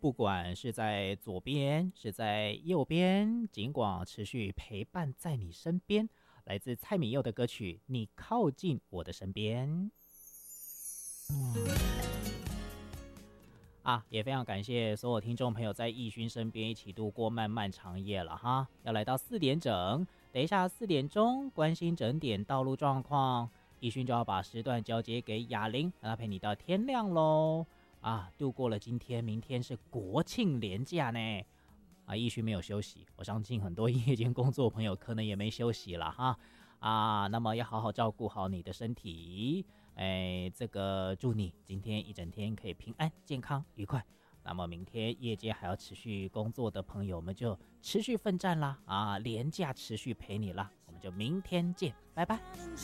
不管是在左边，是在右边，尽管持续陪伴在你身边。来自蔡旻佑的歌曲《你靠近我的身边》啊，也非常感谢所有听众朋友在奕勋身边一起度过漫漫长夜了哈。要来到4点整，等一下4点钟关心整点道路状况，奕勋就要把时段交接给雅玲，让她陪你到天亮喽。啊，度过了今天，明天是国庆连假呢。啊，奕勋没有休息，我相信很多夜间工作朋友可能也没休息了哈。啊，那么要好好照顾好你的身体。这个祝你今天一整天可以平安、健康、愉快。那么明天夜间还要持续工作的朋友们就持续奋战啦！啊，连假持续陪你啦，我们就明天见，拜拜。